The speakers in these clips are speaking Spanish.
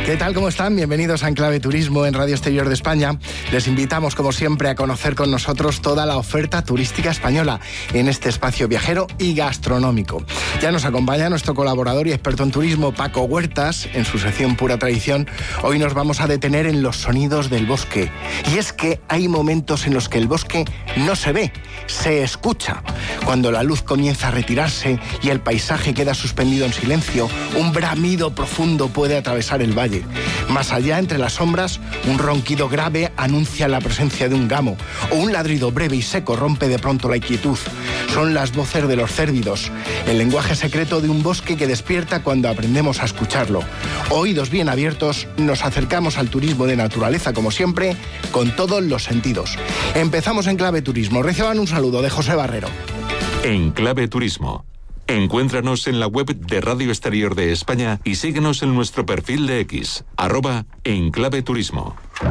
¿Qué tal? ¿Cómo están? Bienvenidos a Enclave Turismo en Radio Exterior de España. Les invitamos, como siempre, a conocer con nosotros toda la oferta turística española en este espacio viajero y gastronómico. Ya nos acompaña nuestro colaborador y experto en turismo, Paco Huertas, en su sección Pura Tradición. Hoy nos vamos a detener en los sonidos del bosque. Y es que hay momentos en los que el bosque no se ve, se escucha. Cuando la luz comienza a retirarse y el paisaje queda suspendido en silencio, un bramido profundo puede atravesar el valle. Más allá, entre las sombras, un ronquido grave anuncia la presencia de un gamo, o un ladrido breve y seco rompe de pronto la inquietud. Son las voces de los cérvidos, el lenguaje secreto de un bosque que despierta cuando aprendemos a escucharlo. Oídos bien abiertos, nos acercamos al turismo de naturaleza, como siempre, con todos los sentidos. Empezamos en Clave Turismo. Reciban un saludo de José Barrero. En Clave Turismo. Encuéntranos en la web de Radio Exterior de España y síguenos en nuestro perfil de X, @enclaveturismo.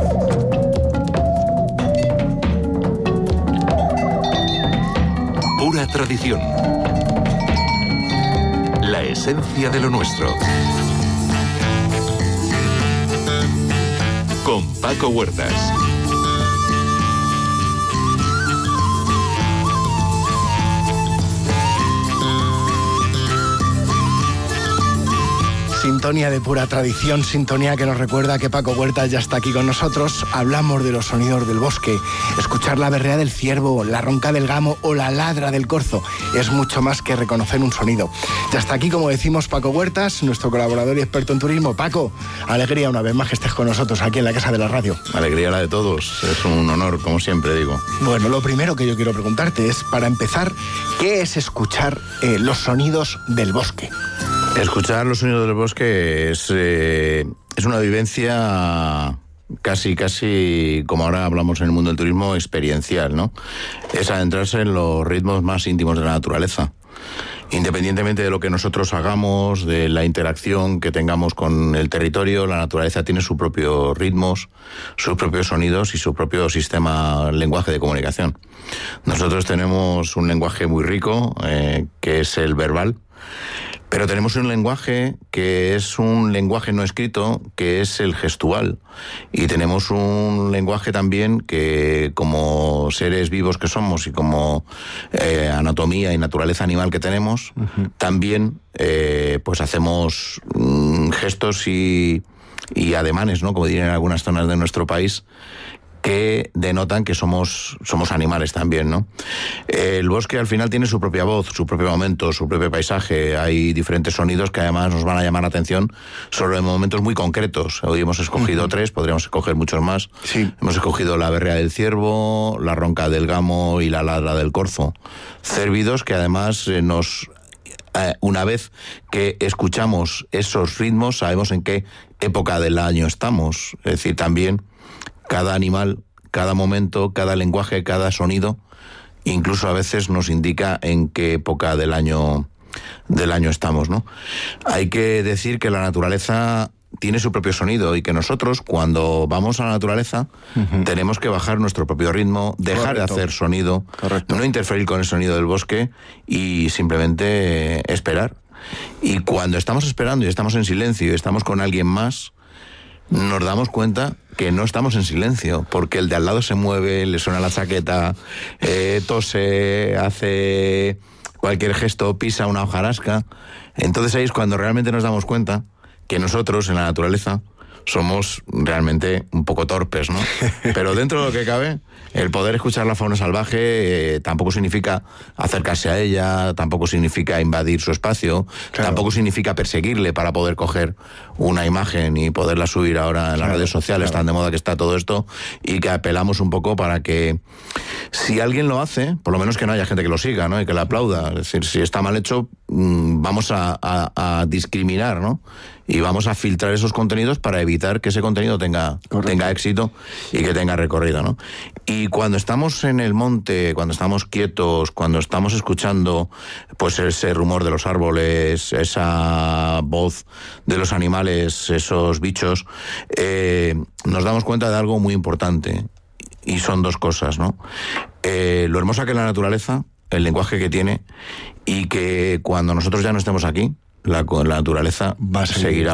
Pura tradición. La esencia de lo nuestro. Con Paco Huertas. Sintonía de Pura Tradición, sintonía que nos recuerda que Paco Huertas ya está aquí con nosotros. Hablamos de los sonidos del bosque. Escuchar la berrea del ciervo, la ronca del gamo o la ladra del corzo es mucho más que reconocer un sonido. Ya está aquí, como decimos, Paco Huertas, nuestro colaborador y experto en turismo. Paco, alegría una vez más que estés con nosotros aquí en la Casa de la Radio. Alegría la de todos, es un honor, como siempre digo. Bueno, lo primero que yo quiero preguntarte es, para empezar, ¿qué es escuchar los sonidos del bosque? Escuchar los sonidos del bosque es una vivencia casi, como ahora hablamos en el mundo del turismo, experiencial, ¿no? Es adentrarse en los ritmos más íntimos de la naturaleza. Independientemente de lo que nosotros hagamos, de la interacción que tengamos con el territorio, la naturaleza tiene sus propios ritmos, sus propios sonidos y su propio lenguaje de comunicación. Nosotros tenemos un lenguaje muy rico, que es el verbal, pero tenemos un lenguaje que es un lenguaje no escrito, que es el gestual. Y tenemos un lenguaje también que, como seres vivos que somos y como anatomía y naturaleza animal que tenemos, también pues hacemos gestos y ademanes, ¿no? Como dirían en algunas zonas de nuestro país, que denotan que somos animales también, ¿no? El bosque al final tiene su propia voz, su propio momento, su propio paisaje. Hay diferentes sonidos que además nos van a llamar la atención sobre momentos muy concretos. Hoy hemos escogido 3, podríamos escoger muchos más. Sí. Hemos escogido la berrea del ciervo, la ronca del gamo y la ladra del corzo. Cérvidos que además una vez que escuchamos esos ritmos, sabemos en qué época del año estamos. Es decir, también cada animal, cada momento, cada lenguaje, cada sonido, incluso a veces nos indica en qué época del año estamos, ¿no? Hay que decir que la naturaleza tiene su propio sonido y que nosotros, cuando vamos a la naturaleza, tenemos que bajar nuestro propio ritmo, dejar de hacer sonido, no interferir con el sonido del bosque y simplemente esperar. Y cuando estamos esperando y estamos en silencio y estamos con alguien más, nos damos cuenta que no estamos en silencio, porque el de al lado se mueve, le suena la chaqueta, tose, hace cualquier gesto, pisa una hojarasca. Entonces ahí es cuando realmente nos damos cuenta que nosotros en la naturaleza somos realmente un poco torpes, ¿no? Pero dentro de lo que cabe, el poder escuchar la fauna salvaje tampoco significa acercarse a ella, tampoco significa invadir su espacio, claro. Tampoco significa perseguirle para poder coger una imagen y poderla subir ahora en las redes sociales, tan de moda que está todo esto, y que apelamos un poco para que, si alguien lo hace, por lo menos que no haya gente que lo siga, ¿no? Y que le aplauda. Es decir, si está mal hecho, vamos a discriminar, ¿no? Y vamos a filtrar esos contenidos para evitar que ese contenido tenga éxito y que tenga recorrido, ¿no? Y cuando estamos en el monte, cuando estamos quietos, cuando estamos escuchando pues ese rumor de los árboles, esa voz de los animales, esos bichos, nos damos cuenta de algo muy importante. Y son 2 cosas, ¿no? Lo hermosa que es la naturaleza, el lenguaje que tiene, y que cuando nosotros ya no estemos aquí, la naturaleza seguirá